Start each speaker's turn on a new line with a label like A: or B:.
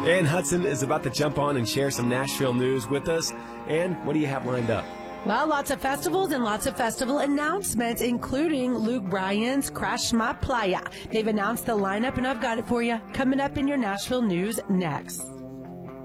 A: Ann Hudson is about to jump on and share some Nashville news with us. Ann, what do you have lined up?
B: Well, lots of festivals and lots of festival announcements, including Luke Bryan's Crash My Playa. They've announced the lineup, and I've got it for you coming up in your Nashville news next.